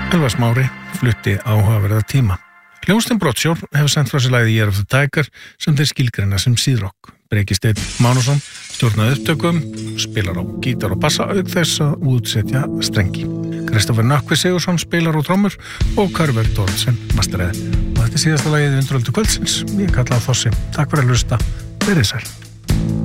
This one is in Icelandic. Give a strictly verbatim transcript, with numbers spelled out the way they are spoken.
Elvar Smári flutti áhugaverða tíma. Hljómsveitin Broadshore hefur sent frá sér lagið Year of the Tiger sem þeir skilgreina sem síðrock. Breki Steinn Mánusson stjórnaði upptökum, spilar á gítar og bassa auk þess að útsetja strengi. Kristoffer Nökkvi Sigursson spilar á trommur og Karver Thorsen masteraði. Og þetta er síðasta lagið í Undraldu kvöldsins. Ég kalla það Þossi. Takk fyrir að hlusta. Verið sæl.